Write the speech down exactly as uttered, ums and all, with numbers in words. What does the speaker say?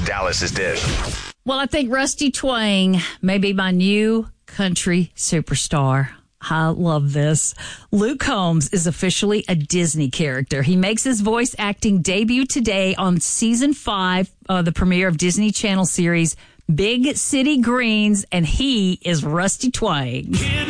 Dallas's Dish. Well, I think Rusty Twang may be my new country superstar. I love this. Luke Combs is officially a Disney character. He makes his voice acting debut today on season five, uh, the premiere of Disney Channel series Big City Greens, and he is Rusty Twang.